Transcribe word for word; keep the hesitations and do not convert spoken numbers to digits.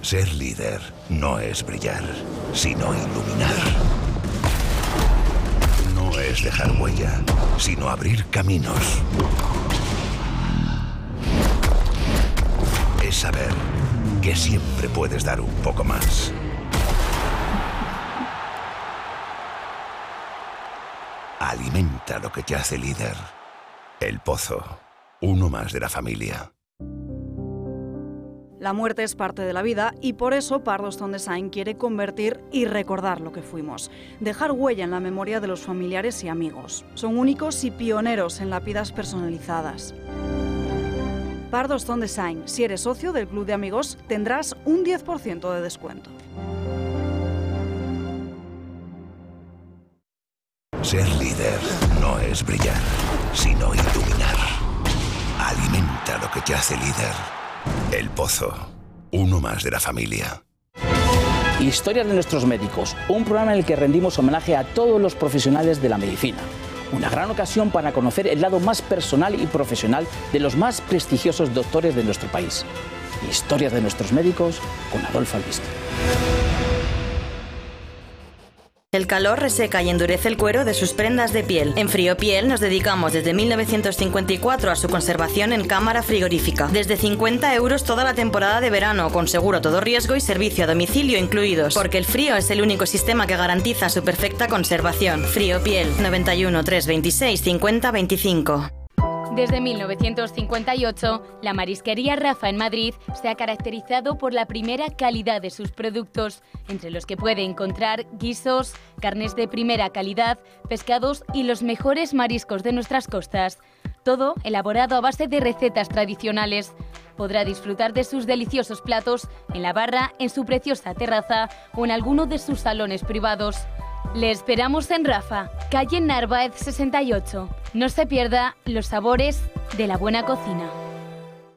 Ser líder no es brillar, sino iluminar. No es dejar huella, sino abrir caminos. Es saber que siempre puedes dar un poco más. Alimenta lo que te hace líder. El Pozo, uno más de la familia. La muerte es parte de la vida y por eso Pardos Design quiere convertir y recordar lo que fuimos. Dejar huella en la memoria de los familiares y amigos. Son únicos y pioneros en lápidas personalizadas. Pardos Design. Si eres socio del Club de Amigos, tendrás un diez por ciento de descuento. Ser líder no es brillar, sino iluminar. Alimenta lo que te hace líder. El Pozo, uno más de la familia. Historias de nuestros médicos, un programa en el que rendimos homenaje a todos los profesionales de la medicina. Una gran ocasión para conocer el lado más personal y profesional de los más prestigiosos doctores de nuestro país. Historias de nuestros médicos con Adolfo Albiste. El calor reseca y endurece el cuero de sus prendas de piel. En Friopiel nos dedicamos desde mil novecientos cincuenta y cuatro a su conservación en cámara frigorífica. Desde cincuenta euros toda la temporada de verano, con seguro todo riesgo y servicio a domicilio incluidos. Porque el frío es el único sistema que garantiza su perfecta conservación. Friopiel, noventa y uno, trescientos veintiséis, cincuenta, veinticinco. Desde mil novecientos cincuenta y ocho, la marisquería Rafa en Madrid se ha caracterizado por la primera calidad de sus productos, entre los que puede encontrar guisos, carnes de primera calidad, pescados y los mejores mariscos de nuestras costas. Todo elaborado a base de recetas tradicionales. Podrá disfrutar de sus deliciosos platos en la barra, en su preciosa terraza o en alguno de sus salones privados. Le esperamos en Rafa, calle Narváez sesenta y ocho. No se pierda los sabores de la buena cocina.